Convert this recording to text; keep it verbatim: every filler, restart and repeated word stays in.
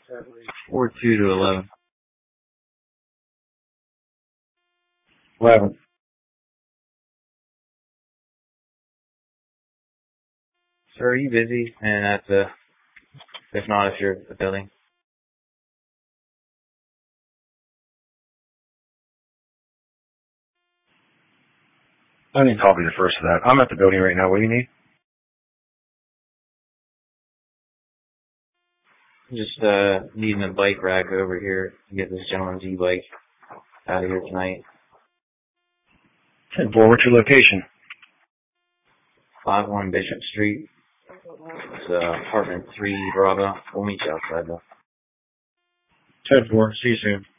Four two to eleven. Eleven. Sir, are you busy? And that's a, if not, if you're at the building. I need to be the first of that. I'm at the building right now. What do you need? Just uh, needing a bike rack over here to get this gentleman's e-bike out of here tonight. ten four, what's your location? five one Bishop Street. It's uh, apartment three Bravo. We'll meet you outside though. ten four, see you soon.